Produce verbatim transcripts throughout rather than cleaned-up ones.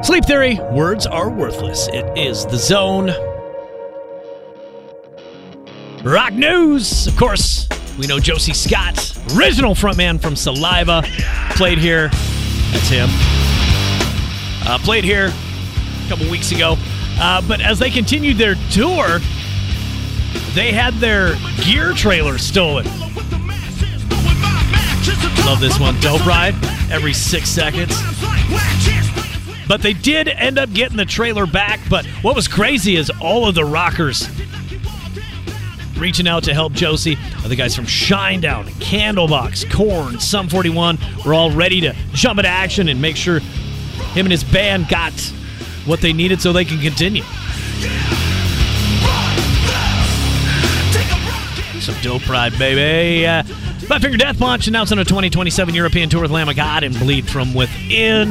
Sleep Theory, words are worthless. It is The Zone. Rock news, of course. We know Josie Scott, original frontman from Saliva, played here. That's him. Uh, played here a couple weeks ago. Uh, but as they continued their tour, they had their gear trailer stolen. Love this one. Dope Ride, every six seconds. But they did end up getting the trailer back. But what was crazy is all of the rockers reaching out to help Josie. The guys from Shinedown, Candlebox, Korn, Sum forty-one were all ready to jump into action and make sure him and his band got what they needed so they can continue. Some Dope Ride, baby. Uh, Five Finger Death Punch announcing a twenty twenty-seven European tour with Lamb of God and Bleed From Within.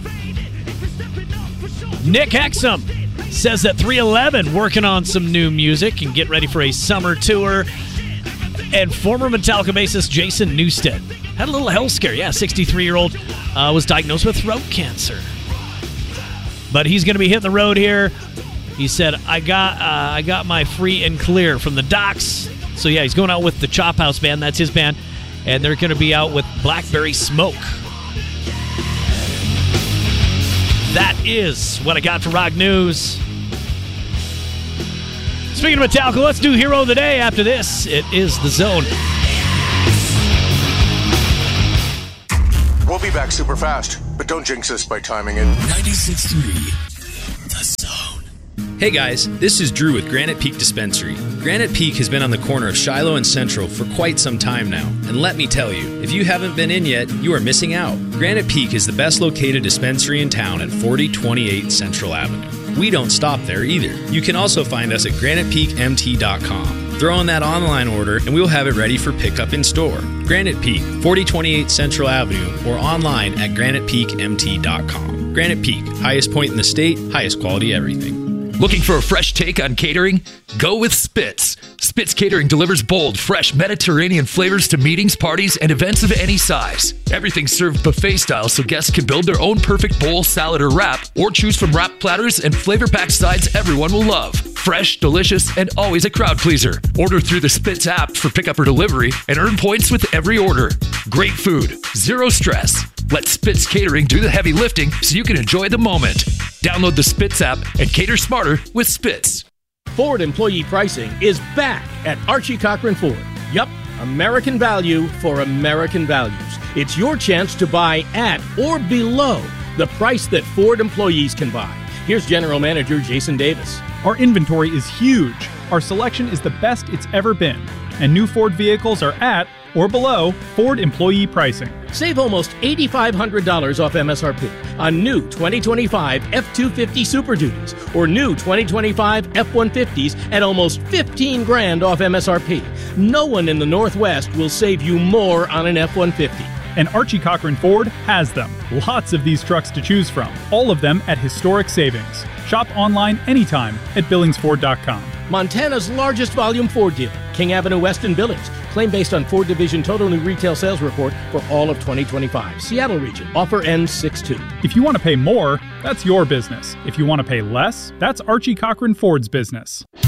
Nick Hexum says that three eleven working on some new music and get ready for a summer tour. And former Metallica bassist Jason Newsted had a little health scare. Yeah, sixty-three-year-old uh, was diagnosed with throat cancer. But he's going to be hitting the road here. He said, I got uh, I got my free and clear from the docs. So, yeah, he's going out with the Chop House Band. That's his band. And they're going to be out with Blackberry Smoke. That is what I got for rock news. Speaking of Metallica, let's do Hero of the Day after this. It is The Zone. We'll be back super fast, but don't jinx us by timing it. ninety-six point three, The Zone. Hey guys, this is Drew with Granite Peak Dispensary. Granite Peak has been on the corner of Shiloh and Central for quite some time now. And let me tell you, if you haven't been in yet, you are missing out. Granite Peak is the best located dispensary in town at forty twenty-eight Central Avenue. We don't stop there either. You can also find us at granite peak m t dot com. Throw in that online order and we'll have it ready for pickup in store. Granite Peak, forty twenty-eight Central Avenue, or online at granite peak m t dot com. Granite Peak, highest point in the state, highest quality everything. Looking for a fresh take on catering? Go with Spitz. Spitz Catering delivers bold, fresh Mediterranean flavors to meetings, parties, and events of any size. Everything's served buffet style so guests can build their own perfect bowl, salad, or wrap, or choose from wrap platters and flavor-packed sides everyone will love. Fresh, delicious, and always a crowd pleaser. Order through the Spitz app for pickup or delivery and earn points with every order. Great food, zero stress. Let Spitz Catering do the heavy lifting so you can enjoy the moment. Download the Spitz app and cater smarter with Spitz. Ford employee pricing is back at Archie Cochran Ford. Yup, American value for American values. It's your chance to buy at or below the price that Ford employees can buy. Here's General Manager Jason Davis. Our inventory is huge. Our selection is the best it's ever been. And new Ford vehicles are at or below Ford employee pricing. Save almost eight thousand five hundred dollars off M S R P on new twenty twenty-five F two fifty Super Duties or new twenty twenty-five F one fifties at almost fifteen grand off M S R P. No one in the Northwest will save you more on an F one fifty. And Archie Cochran Ford has them. Lots of these trucks to choose from. All of them at historic savings. Shop online anytime at billings ford dot com. Montana's largest volume Ford dealer, King Avenue West in Billings. Claim based on Ford Division Total New Retail Sales Report for all of twenty twenty-five. Seattle region. Offer ends six two. If you want to pay more, that's your business. If you want to pay less, that's Archie Cochran Ford's business.